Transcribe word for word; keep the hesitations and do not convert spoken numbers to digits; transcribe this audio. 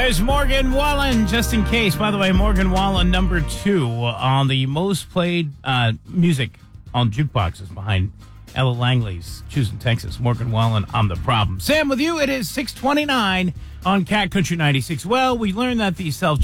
There's Morgan Wallen, just in case. By the way, Morgan Wallen, number two on the most played uh, music on jukeboxes behind Ella Langley's Choosing Texas. Morgan Wallen on The Problem. Sam, with you, it is six twenty-nine on Cat Country ninety-six. Well, we learned that the self